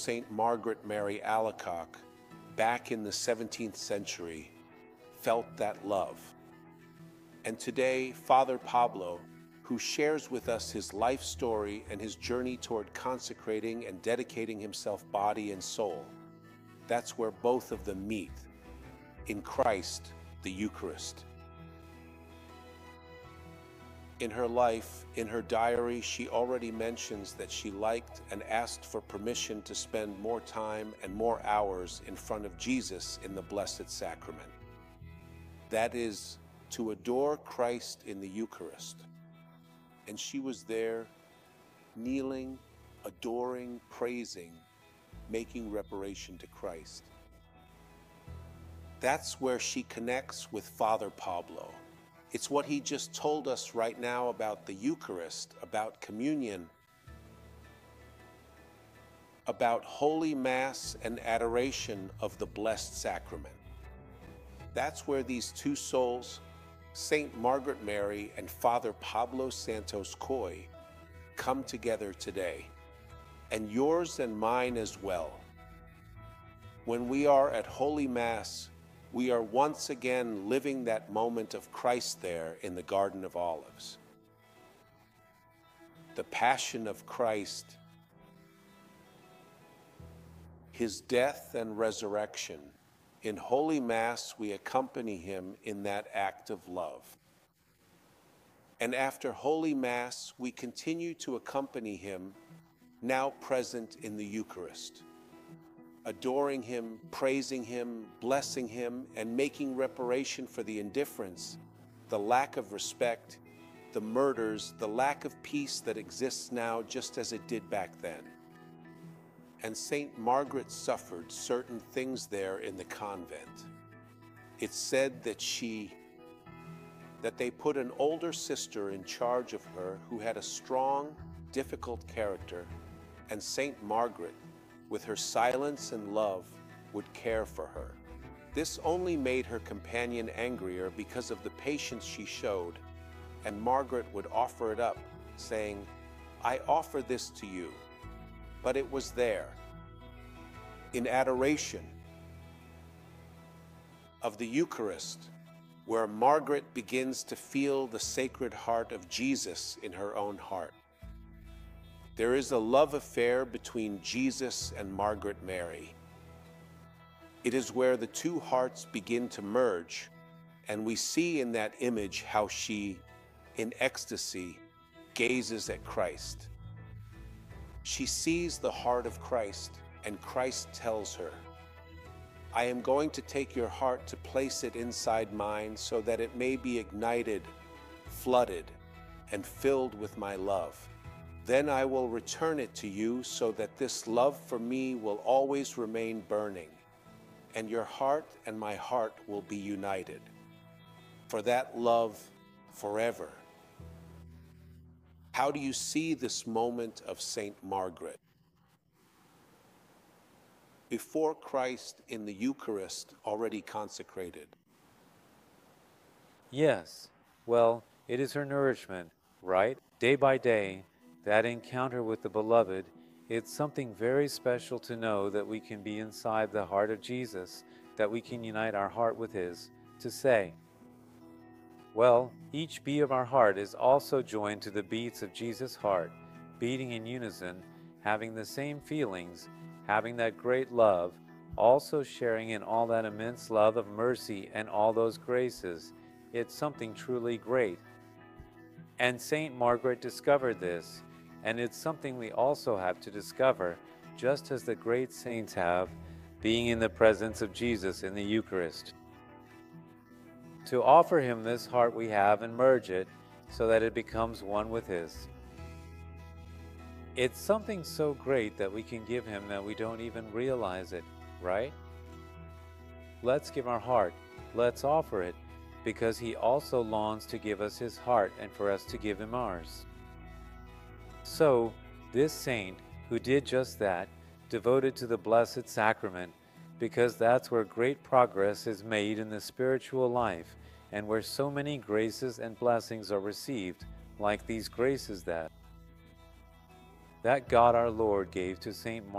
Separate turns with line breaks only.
St. Margaret Mary Alacoque, back in the 17th century, felt that love. And today, Father Pablo, who shares with us his life story and his journey toward consecrating and dedicating himself body and soul, that's where both of them meet, in Christ, the Eucharist. In her life, in her diary, she already mentions that she liked and asked for permission to spend more time and more hours in front of Jesus in the Blessed Sacrament. That is, to adore Christ in the Eucharist. And she was there, kneeling, adoring, praising, making reparation to Christ. That's where she connects with Father Pablo. It's what he just told us right now about the Eucharist, about communion, about Holy Mass and adoration of the Blessed Sacrament. That's where these two souls, Saint Margaret Mary and Father Pablo Santos Coy, come together today, and yours and mine as well. When we are at Holy Mass, we are once again living that moment of Christ there in the Garden of Olives. The Passion of Christ, his death and resurrection. In Holy Mass, we accompany him in that act of love. And after Holy Mass, we continue to accompany him, now present in the Eucharist, adoring him, praising him, blessing him, and making reparation for the indifference, the lack of respect, the murders, the lack of peace that exists now just as it did back then. And Saint Margaret suffered certain things there in the convent. It's said that they put an older sister in charge of her who had a strong, difficult character, and Saint Margaret, with her silence and love, would care for her. This only made her companion angrier because of the patience she showed, and Margaret would offer it up, saying, "I offer this to you." But it was there, in adoration of the Eucharist, where Margaret begins to feel the Sacred Heart of Jesus in her own heart. There is a love affair between Jesus and Margaret Mary. It is where the two hearts begin to merge, and we see in that image how she, in ecstasy, gazes at Christ. She sees the heart of Christ, and Christ tells her, "I am going to take your heart to place it inside mine so that it may be ignited, flooded, and filled with my love. Then I will return it to you so that this love for me will always remain burning, and your heart and my heart will be united. For that love forever." How do you see this moment of Saint Margaret? Before Christ in the Eucharist already consecrated.
Yes, well, it is her nourishment, right? Day by day, that encounter with the Beloved, it's something very special to know that we can be inside the heart of Jesus, that we can unite our heart with his, to say, well, each beat of our heart is also joined to the beats of Jesus' heart, beating in unison, having the same feelings, having that great love, also sharing in all that immense love of mercy and all those graces. It's something truly great. And Saint Margaret discovered this, and it's something we also have to discover, just as the great saints have, being in the presence of Jesus in the Eucharist. To offer him this heart we have and merge it so that it becomes one with his. It's something so great that we can give him that we don't even realize it, right? Let's give our heart, let's offer it, because he also longs to give us his heart and for us to give him ours. So, this saint who did just that, devoted to the Blessed Sacrament, because that's where great progress is made in the spiritual life and where so many graces and blessings are received, like these graces that God our Lord gave to Saint